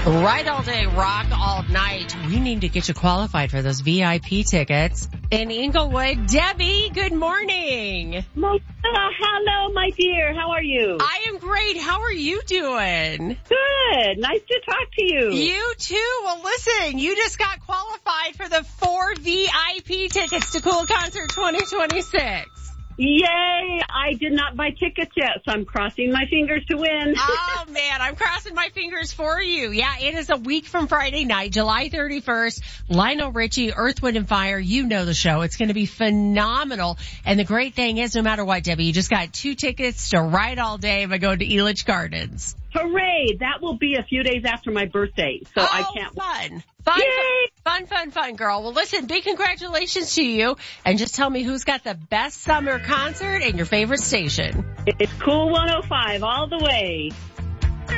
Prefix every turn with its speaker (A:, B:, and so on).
A: Right all day, rock all night. We need to get you qualified for those VIP tickets in Inglewood. Debbie, good morning.
B: Hello, my dear. How are you?
A: I am great. How are you doing?
B: Good. Nice to talk to you.
A: You too. Well, listen, you just got qualified for the 4 VIP tickets to Cool Concert 2026.
B: Yay! I did not buy tickets yet, so I'm crossing my fingers to win.
A: Oh, man, I'm crossing my fingers for you. Yeah, it is a week from Friday night, July 31st. Lionel Richie, Earth, Wind & Fire. You know the show. It's going to be phenomenal. And the great thing is, no matter what, Debbie, you just got 2 tickets to ride all day by going to Elitch Gardens.
B: Hooray! That will be a few days after my birthday, so I can't
A: wait. Fun, girl. Well, listen, big congratulations to you. And just tell me who's got the best summer concert and your favorite station.
B: It's Cool 105 all the way.